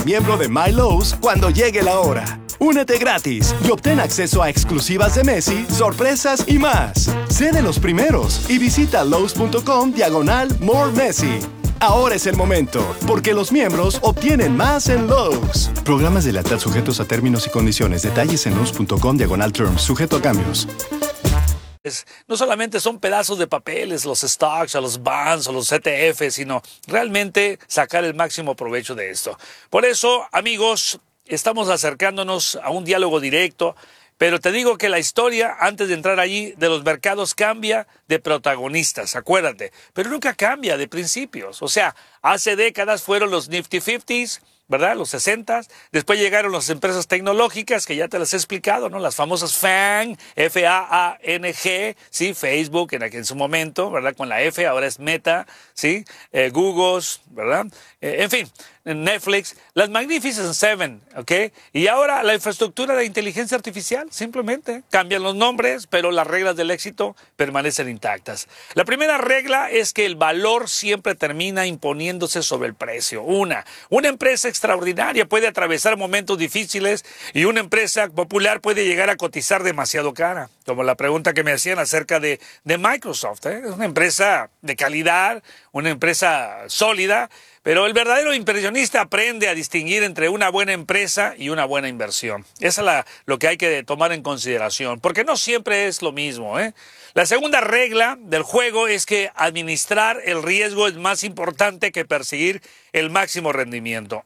miembro de My Lowe's cuando llegue la hora. Únete gratis y obtén acceso a exclusivas de Messi, sorpresas y más. Sé de los primeros y visita Lowe's.com/More Messi. Ahora es el momento, porque los miembros obtienen más en Lowe's. Programas de lealtad sujetos a términos y condiciones. Detalles en Lowe's.com/terms. Sujeto a cambios. No solamente son pedazos de papeles, los stocks, o los bonds, o los ETFs, sino realmente sacar el máximo provecho de esto. Por eso, amigos, estamos acercándonos a un diálogo directo, pero te digo que la historia, antes de entrar allí, de los mercados cambia de protagonistas, acuérdate, pero nunca cambia de principios. O sea, hace décadas fueron los Nifty 50s, ¿verdad? Los 60s. Después llegaron las empresas tecnológicas, que ya te las he explicado, ¿no? Las famosas FANG, F-A-A-N-G, ¿sí? Facebook en su momento, ¿verdad? Con la F, ahora es Meta, ¿sí? Google, ¿verdad? En fin, Netflix, las Magnificent Seven, ¿ok? Y ahora la infraestructura de inteligencia artificial, simplemente cambian los nombres, pero las reglas del éxito permanecen intactas. La primera regla es que el valor siempre termina imponiéndose sobre el precio. Una empresa extraordinaria puede atravesar momentos difíciles y una empresa popular puede llegar a cotizar demasiado cara, como la pregunta que me hacían acerca de Microsoft, ¿eh? Es una empresa de calidad, una empresa sólida, pero el verdadero inversionista aprende a distinguir entre una buena empresa y una buena inversión. Esa es lo que hay que tomar en consideración, porque no siempre es lo mismo, ¿eh? La segunda regla del juego es que administrar el riesgo es más importante que perseguir el máximo rendimiento.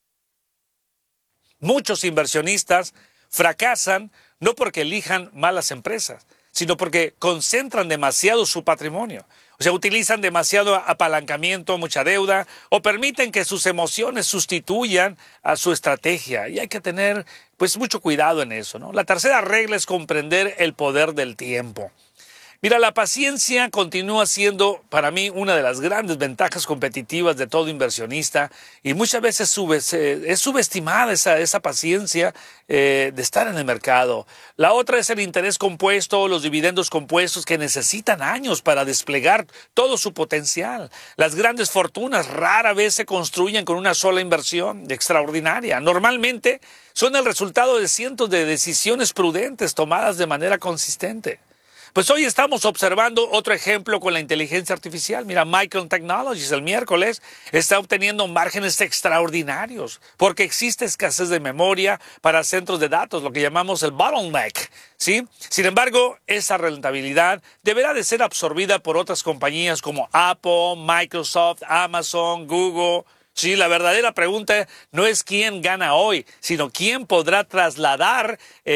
Muchos inversionistas fracasan no porque elijan malas empresas, sino porque concentran demasiado su patrimonio. O sea, utilizan demasiado apalancamiento, mucha deuda, o permiten que sus emociones sustituyan a su estrategia. Y hay que tener, pues, mucho cuidado en eso, ¿no? La tercera regla es comprender el poder del tiempo. Mira, la paciencia continúa siendo para mí una de las grandes ventajas competitivas de todo inversionista y muchas veces es subestimada esa paciencia de estar en el mercado. La otra es el interés compuesto, los dividendos compuestos que necesitan años para desplegar todo su potencial. Las grandes fortunas rara vez se construyen con una sola inversión extraordinaria. Normalmente son el resultado de cientos de decisiones prudentes tomadas de manera consistente. Pues hoy estamos observando otro ejemplo con la inteligencia artificial. Mira, Micron Technologies el miércoles está obteniendo márgenes extraordinarios porque existe escasez de memoria para centros de datos, lo que llamamos el bottleneck, ¿sí? Sin embargo, esa rentabilidad deberá de ser absorbida por otras compañías como Apple, Microsoft, Amazon, Google. Sí, la verdadera pregunta no es quién gana hoy, sino quién podrá trasladar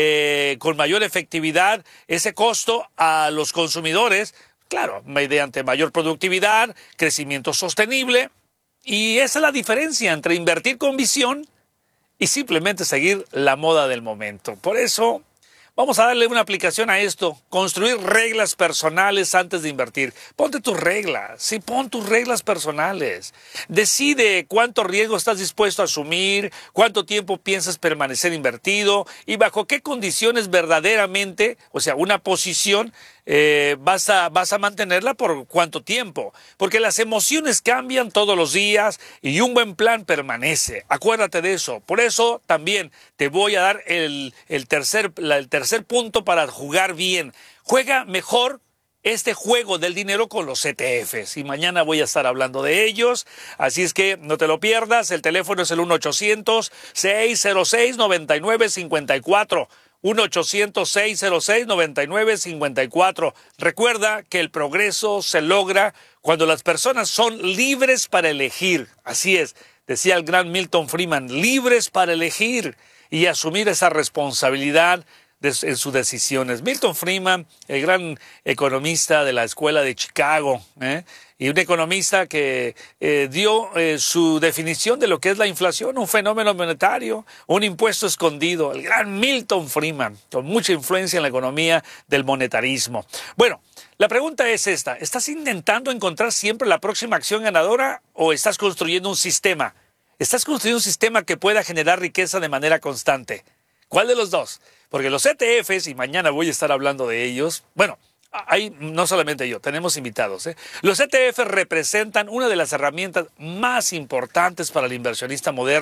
con mayor efectividad ese costo a los consumidores, claro, mediante mayor productividad, crecimiento sostenible. Y esa es la diferencia entre invertir con visión y simplemente seguir la moda del momento. Por eso vamos a darle una aplicación a esto, construir reglas personales antes de invertir. Ponte tus reglas, sí, pon tus reglas personales. Decide cuánto riesgo estás dispuesto a asumir, cuánto tiempo piensas permanecer invertido y bajo qué condiciones verdaderamente, o sea, una posición, vas a mantenerla por cuánto tiempo. Porque las emociones cambian todos los días y un buen plan permanece. Acuérdate de eso. Por eso también te voy a dar el tercer punto para jugar bien. Juega mejor este juego del dinero con los ETFs. Y mañana voy a estar hablando de ellos. Así es que no te lo pierdas. El teléfono es el 1-800-606-9954. 1-800-606-9954. Recuerda que el progreso se logra cuando las personas son libres para elegir. Así es, decía el gran Milton Friedman, libres para elegir y asumir esa responsabilidad en sus decisiones. Milton Friedman, el gran economista de la Escuela de Chicago, y un economista que dio su definición de lo que es la inflación, un fenómeno monetario, un impuesto escondido. El gran Milton Friedman, con mucha influencia en la economía del monetarismo. Bueno, la pregunta es esta: ¿estás intentando encontrar siempre la próxima acción ganadora o estás construyendo un sistema? ¿Estás construyendo un sistema que pueda generar riqueza de manera constante? ¿Cuál de los dos? Porque los ETFs, y mañana voy a estar hablando de ellos, bueno, no solamente yo, tenemos invitados. Los ETFs representan una de las herramientas más importantes para el inversionista moderno.